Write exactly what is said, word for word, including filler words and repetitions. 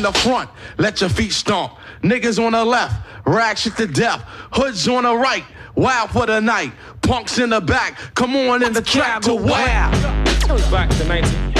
the front, let your feet stomp. Niggas on the left, rag shit to death. Hoods on the right, wild for the night. Punks in the back, come on in the track to wow. Back to nineteen